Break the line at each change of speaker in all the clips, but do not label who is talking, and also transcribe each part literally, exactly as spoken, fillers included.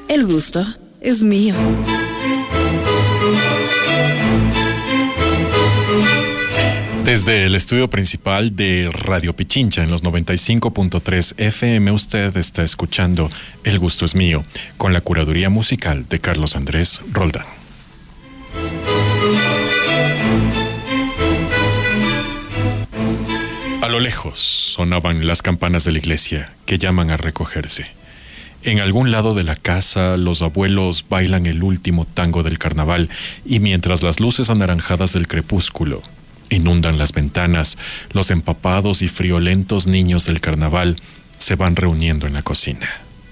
El gusto es mío.
Desde el estudio principal de Radio Pichincha en los noventa y cinco punto tres F M, usted está escuchando El gusto es mío, con la curaduría musical de Carlos Andrés Roldán. A lo lejos sonaban las campanas de la iglesia que llaman a recogerse. En algún lado de la casa, los abuelos bailan el último tango del carnaval y mientras las luces anaranjadas del crepúsculo inundan las ventanas, los empapados y friolentos niños del carnaval se van reuniendo en la cocina.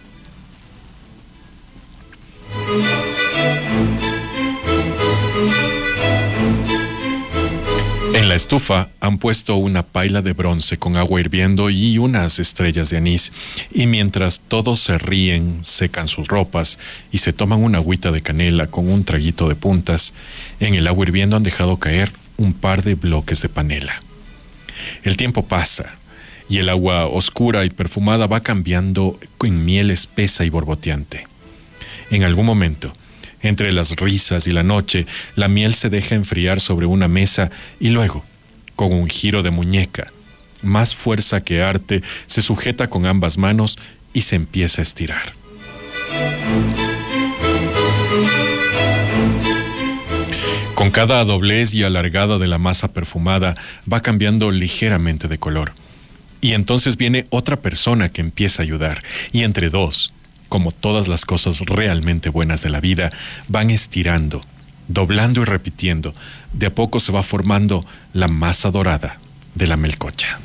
En la estufa han puesto una paila de bronce con agua hirviendo y unas estrellas de anís, y mientras todos se ríen, secan sus ropas y se toman una agüita de canela con un traguito de puntas, en el agua hirviendo han dejado caer un par de bloques de panela. El tiempo pasa y el agua oscura y perfumada va cambiando en miel espesa y borboteante. En algún momento, entre las risas y la noche, la miel se deja enfriar sobre una mesa y luego, con un giro de muñeca, más fuerza que arte, se sujeta con ambas manos y se empieza a estirar. Con cada doblez y alargada de la masa perfumada va cambiando ligeramente de color. Y entonces viene otra persona que empieza a ayudar. Y entre dos, como todas las cosas realmente buenas de la vida, van estirando, doblando y repitiendo. De a poco se va formando la masa dorada de la melcocha.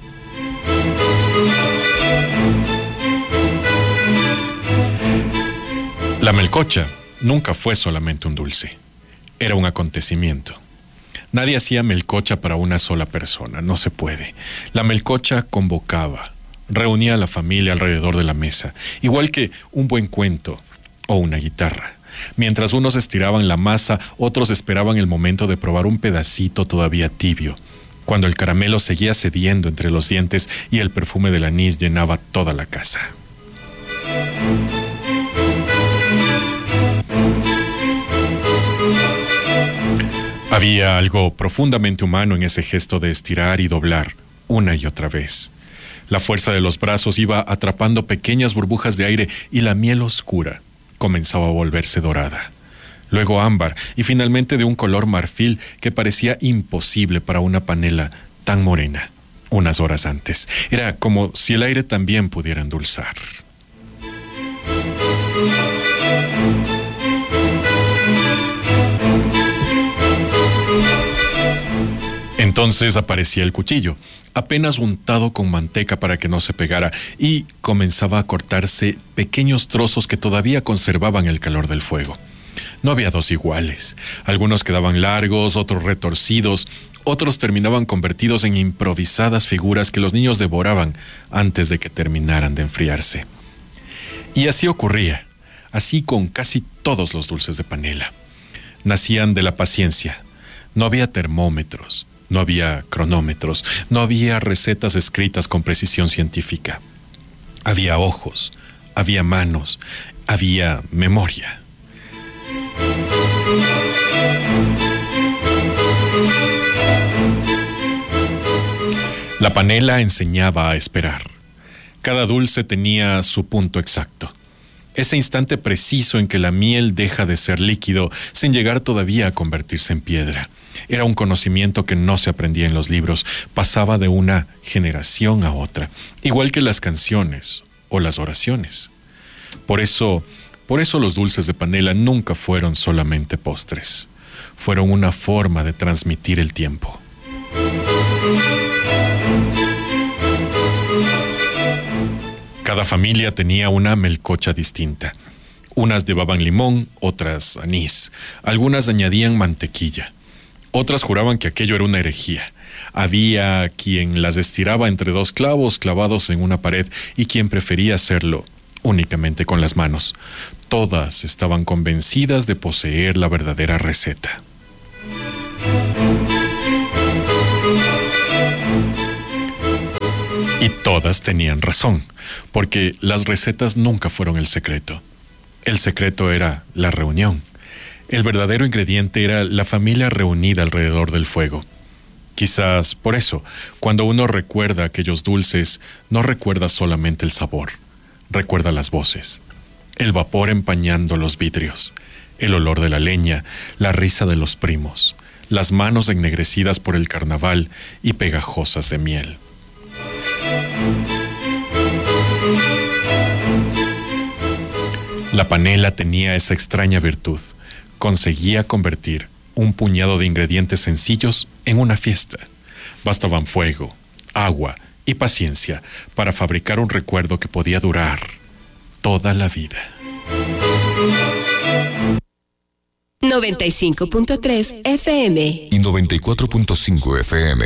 La melcocha nunca fue solamente un dulce. Era un acontecimiento. Nadie hacía melcocha para una sola persona, no se puede. La melcocha convocaba, reunía a la familia alrededor de la mesa, igual que un buen cuento o una guitarra. Mientras unos estiraban la masa, otros esperaban el momento de probar un pedacito todavía tibio, cuando el caramelo seguía cediendo entre los dientes y el perfume del anís llenaba toda la casa. Había algo profundamente humano en ese gesto de estirar y doblar una y otra vez. La fuerza de los brazos iba atrapando pequeñas burbujas de aire y la miel oscura comenzaba a volverse dorada. Luego ámbar y finalmente de un color marfil que parecía imposible para una panela tan morena unas horas antes. Era como si el aire también pudiera endulzar. Entonces aparecía el cuchillo, apenas untado con manteca para que no se pegara, y comenzaba a cortarse pequeños trozos que todavía conservaban el calor del fuego. No había dos iguales. Algunos quedaban largos, otros retorcidos, otros terminaban convertidos en improvisadas figuras que los niños devoraban antes de que terminaran de enfriarse. Y así ocurría, así con casi todos los dulces de panela. Nacían de la paciencia. No había termómetros. No había cronómetros, no había recetas escritas con precisión científica. Había ojos, había manos, había memoria. La panela enseñaba a esperar. Cada dulce tenía su punto exacto. Ese instante preciso en que la miel deja de ser líquido sin llegar todavía a convertirse en piedra. Era un conocimiento que no se aprendía en los libros, pasaba de una generación a otra, igual que las canciones o las oraciones. Por eso, por eso los dulces de panela nunca fueron solamente postres, fueron una forma de transmitir el tiempo. Cada familia tenía una melcocha distinta. Unas llevaban limón, otras anís, algunas añadían mantequilla. Otras juraban que aquello era una herejía. Había quien las estiraba entre dos clavos clavados en una pared y quien prefería hacerlo únicamente con las manos. Todas estaban convencidas de poseer la verdadera receta. Y todas tenían razón, porque las recetas nunca fueron el secreto. El secreto era la reunión. El verdadero ingrediente era la familia reunida alrededor del fuego. Quizás por eso, cuando uno recuerda aquellos dulces, no recuerda solamente el sabor, recuerda las voces, el vapor empañando los vidrios, el olor de la leña, la risa de los primos, las manos ennegrecidas por el carnaval y pegajosas de miel. La panela tenía esa extraña virtud, conseguía convertir un puñado de ingredientes sencillos en una fiesta. Bastaban fuego, agua y paciencia para fabricar un recuerdo que podía durar toda la vida.
noventa y cinco punto tres F M
y noventa y cuatro punto cinco F M.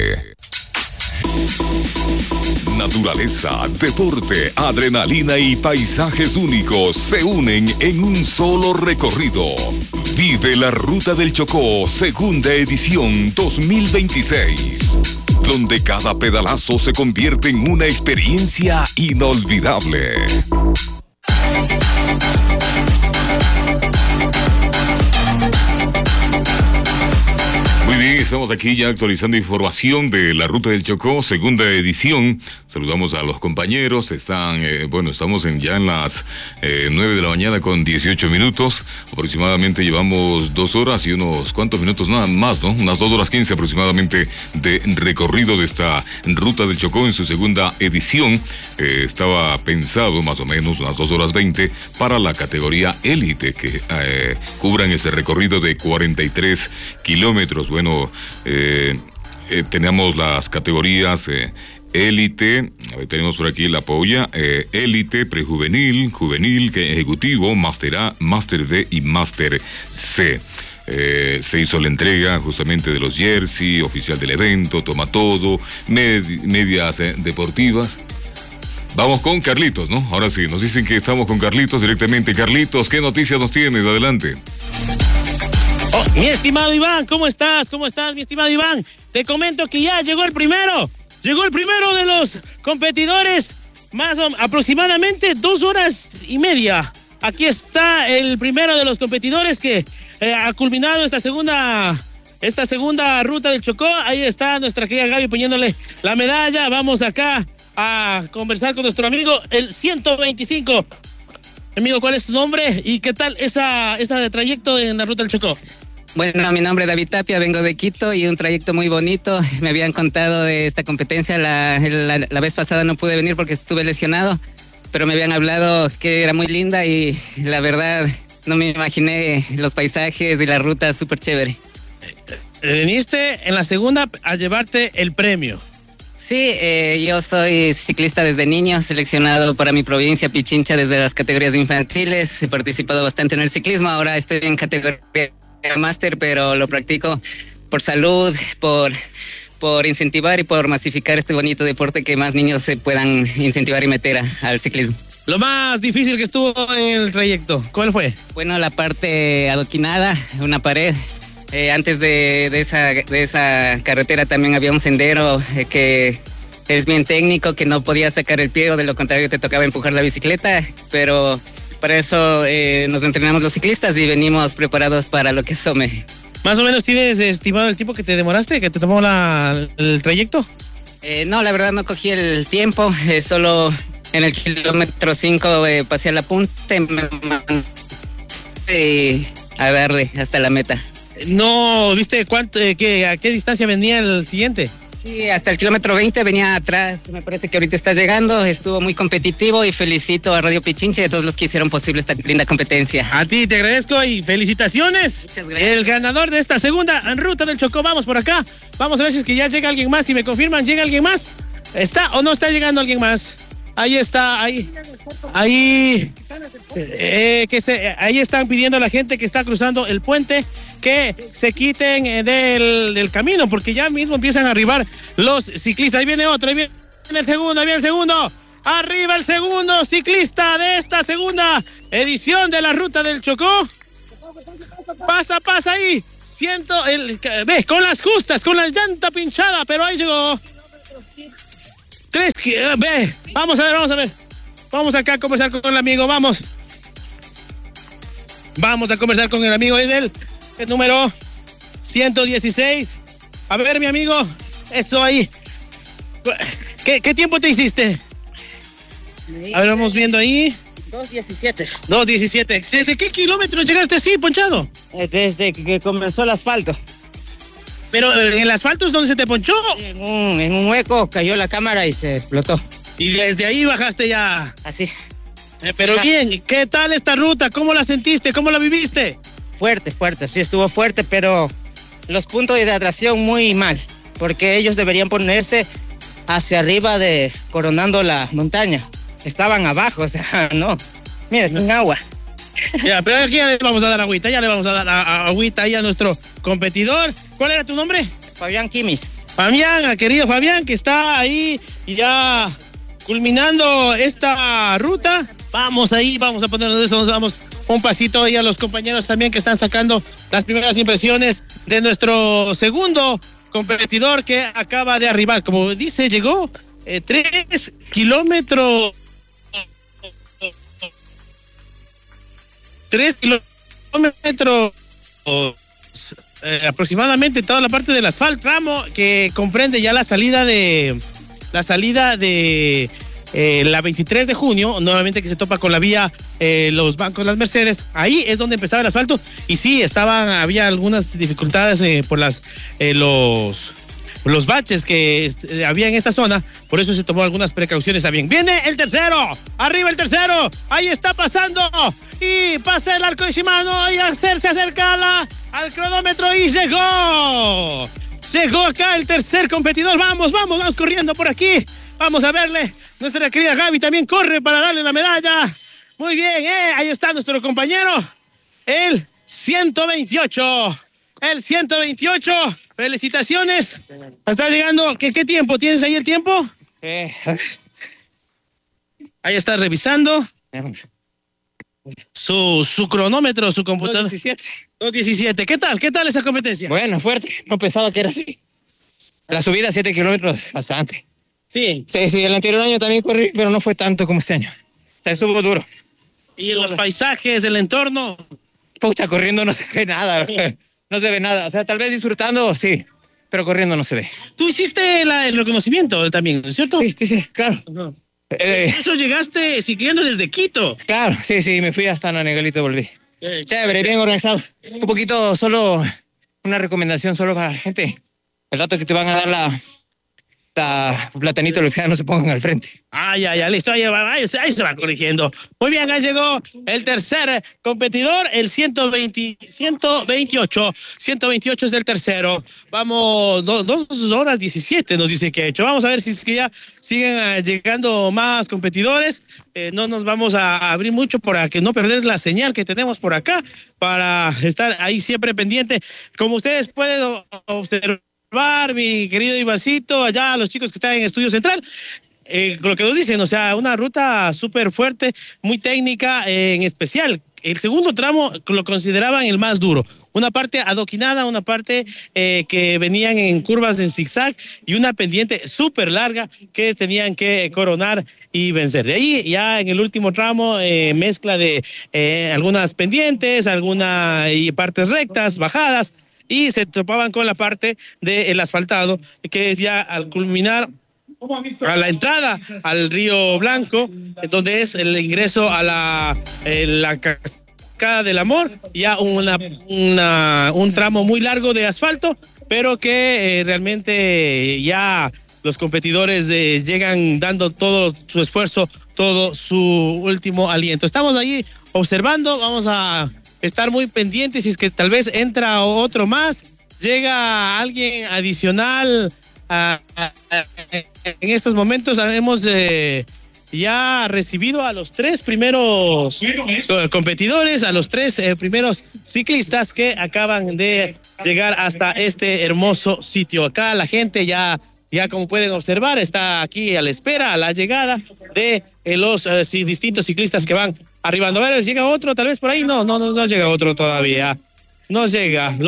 Naturaleza, deporte, adrenalina y paisajes únicos se unen en un solo recorrido. Vive la Ruta del Chocó, segunda edición dos mil veintiséis, donde cada pedalazo se convierte en una experiencia inolvidable. Muy bien, estamos aquí ya actualizando información de la Ruta del Chocó, segunda edición. Saludamos a los compañeros. Están, eh, bueno, estamos en, ya en las eh, nueve de la mañana con dieciocho minutos. Aproximadamente llevamos dos horas y unos cuantos minutos nada más, ¿no? Unas dos horas quince aproximadamente de recorrido de esta Ruta del Chocó en su segunda edición. Eh, estaba pensado más o menos unas dos horas veinte para la categoría élite que eh, cubran ese recorrido de cuarenta y tres kilómetros. Bueno, eh, eh, tenemos las categorías eh, élite, a ver, tenemos por aquí la polla, eh, élite, prejuvenil, juvenil, ejecutivo, máster A, máster B y máster C. Eh, se hizo la entrega justamente de los jersey, oficial del evento, toma todo, med medias eh, deportivas. Vamos con Carlitos, ¿no? Ahora sí, nos dicen que estamos con Carlitos directamente. Carlitos, ¿qué noticias nos tienes? Adelante.
Oh, mi estimado Iván, ¿cómo estás? ¿Cómo estás, mi estimado Iván? Te comento que ya llegó el primero. Llegó el primero de los competidores. Más o aproximadamente dos horas y media. Aquí está el primero de los competidores que eh, ha culminado esta segunda, esta segunda Ruta del Chocó. Ahí está nuestra querida Gaby poniéndole la medalla. Vamos acá a conversar con nuestro amigo, el ciento veinticinco. Amigo, ¿cuál es tu nombre? ¿Y qué tal esa, esa de trayecto en la Ruta del Chocó?
Bueno, mi nombre es David Tapia, vengo de Quito y un trayecto muy bonito. Me habían contado de esta competencia, la, la, la vez pasada no pude venir porque estuve lesionado, pero me habían hablado que era muy linda y la verdad no me imaginé los paisajes y la ruta súper chévere.
Viniste en la segunda a llevarte el premio.
Sí, eh, yo soy ciclista desde niño, seleccionado para mi provincia, Pichincha, desde las categorías infantiles. He participado bastante en el ciclismo, ahora estoy en categoría máster, pero lo practico por salud, por, por incentivar y por masificar este bonito deporte, que más niños se puedan incentivar y meter a, al ciclismo.
Lo más difícil que estuvo en el trayecto, ¿cuál fue?
Bueno, la parte adoquinada, una pared. Eh, antes de, de, esa, de esa carretera también había un sendero eh, que es bien técnico, que no podías sacar el pie, o de lo contrario te tocaba empujar la bicicleta, pero para eso eh, nos entrenamos los ciclistas y venimos preparados para lo que some.
¿Más o menos tienes estimado el tiempo que te demoraste, que te tomó la, el trayecto?
Eh, no, la verdad no cogí el tiempo, eh, solo en el kilómetro cinco eh, pasé a la punta y me mandé a darle hasta la meta.
No, ¿viste cuánto, eh, qué, a qué distancia venía el siguiente?
Sí, hasta el kilómetro veinte venía atrás. Me parece que ahorita está llegando. Estuvo muy competitivo y felicito a Radio Pichincha y a todos los que hicieron posible esta linda competencia.
A ti te agradezco y felicitaciones.
Muchas gracias.
El ganador de esta segunda Ruta del Chocó. Vamos por acá. Vamos a ver si es que ya llega alguien más. Si me confirman, ¿llega alguien más? ¿Está o no está llegando alguien más? Ahí está, ahí. Ahí. Eh, que se, ahí están pidiendo a la gente que está cruzando el puente que se quiten del, del camino, porque ya mismo empiezan a arribar los ciclistas. Ahí viene otro, ahí viene el segundo, ahí viene el segundo. Arriba el segundo ciclista de esta segunda edición de la Ruta del Chocó. Pasa, pasa ahí. Siento el, ve, con las justas, con la llanta pinchada, pero ahí llegó. Tres, ve, vamos a ver, vamos a ver. Vamos acá a conversar con el amigo, vamos. Vamos a conversar con el amigo Edel, el número ciento dieciséis. A ver, mi amigo, eso ahí. ¿Qué, qué tiempo te hiciste? A ver, vamos viendo ahí.
dos diecisiete.
dos diecisiete. ¿Desde qué kilómetros llegaste así, ponchado?
Desde que comenzó el asfalto.
Pero en el asfalto es donde se te ponchó.
En un, en un hueco cayó la cámara y se explotó.
Y desde ahí bajaste ya.
Así.
Eh, pero bien, ¿qué tal esta ruta? ¿Cómo la sentiste? ¿Cómo la viviste?
Fuerte, fuerte. Sí, estuvo fuerte, pero los puntos de hidratación muy mal. Porque ellos deberían ponerse hacia arriba de coronando la montaña. Estaban abajo, o sea, no. Mira, sin agua.
Ya, pero aquí ya le vamos a dar agüita, ya le vamos a dar a, a, agüita ahí a nuestro competidor. ¿Cuál era tu nombre?
Fabián Quimis.
Fabián, querido Fabián, que está ahí ya culminando esta ruta. Vamos ahí, vamos a ponernos de eso, nos damos un pasito ahí a los compañeros también que están sacando las primeras impresiones de nuestro segundo competidor que acaba de arribar. Como dice, llegó eh, tres kilómetros. Tres kilómetros eh, aproximadamente toda la parte del asfalto, tramo que comprende ya la salida de la salida de eh, la veintitrés de junio, nuevamente que se topa con la vía eh, los bancos Las Mercedes. Ahí es donde empezaba el asfalto y sí, estaban, había algunas dificultades eh, por las eh, los los baches que eh, había en esta zona, por eso se tomó algunas precauciones también. Viene el tercero, arriba el tercero, ahí está pasando y pasa el arco de Shimano y hacer, se acerca a la, al cronómetro y llegó. Llegó acá el tercer competidor. Vamos, vamos, vamos corriendo por aquí. Vamos a verle. Nuestra querida Gaby también corre para darle la medalla. Muy bien, eh, ahí está nuestro compañero, el ciento veintiocho. El ciento veintiocho, felicitaciones. Está llegando, ¿qué, qué tiempo? ¿Tienes ahí el tiempo?
Eh,
Ahí está revisando su, su cronómetro, su computadora.
dos diecisiete.
dos diecisiete. ¿Qué tal? ¿Qué tal esa competencia?
Bueno, fuerte. No pensaba que era así. La subida siete kilómetros, bastante.
Sí.
Sí, sí, el anterior año también corrí, pero no fue tanto como este año. O sea, estuvo duro.
Y los paisajes, el entorno.
Pucha, corriendo no se ve nada. No se ve nada. O sea, tal vez disfrutando, sí, pero corriendo no se ve.
Tú hiciste la, el reconocimiento también, ¿no es cierto?
Sí, sí, sí, claro.
No.
Eh,
Eso llegaste ciclando desde Quito.
claro, sí, sí, me fui hasta Nanegalito y volví.
Eh,
Chévere, bien organizado. Un poquito, solo una recomendación solo para la gente. El rato que te van a dar la, la platanito, lo que sea, no se pongan al frente.
Ah, ya, ya, listo, ahí, va, ahí, ahí se va corrigiendo. Muy bien, ahí llegó el tercer competidor, el ciento veinte, ciento veintiocho. ciento veintiocho es el tercero. Vamos, do, dos horas diecisiete nos dice que ha hecho. Vamos a ver si es que ya siguen uh, llegando más competidores. Eh, no nos vamos a abrir mucho para que no perder la señal que tenemos por acá, para estar ahí siempre pendiente. Como ustedes pueden observar, mi querido Ivancito, allá los chicos que están en Estudio Central, eh, lo que nos dicen, o sea, una ruta súper fuerte, muy técnica, eh, en especial. El segundo tramo lo consideraban el más duro. Una parte adoquinada, una parte eh, que venían en curvas en zigzag y una pendiente súper larga que tenían que coronar y vencer. De ahí ya en el último tramo, eh, mezcla de eh, algunas pendientes, algunas y partes rectas, bajadas, y se topaban con la parte del asfaltado, que es ya al culminar a la entrada al Río Blanco, donde es el ingreso a la, eh, la cascada del Amor, ya una, una, un tramo muy largo de asfalto, pero que eh, realmente ya los competidores eh, llegan dando todo su esfuerzo, todo su último aliento. Estamos ahí observando, vamos a estar muy pendientes si es que tal vez entra otro más, llega alguien adicional. A, a, a, en estos momentos hemos eh, ya recibido a los tres primeros competidores, a los tres eh, primeros ciclistas que acaban de llegar hasta este hermoso sitio. Acá la gente ya, ya como pueden observar, está aquí a la espera, a la llegada de eh, los eh, distintos ciclistas que van arribando. A ver, ¿llega otro tal vez por ahí? No, no, no, no llega otro todavía. No llega.